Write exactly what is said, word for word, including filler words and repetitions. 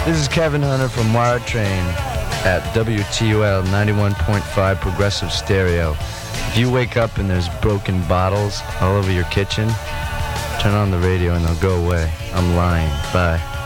This is Kevin Hunter from Wire Train at W T U L ninety-one point five Progressive Stereo. If you wake up and there's broken bottles all over your kitchen, turn on the radio and they'll go away. I'm lying. Bye.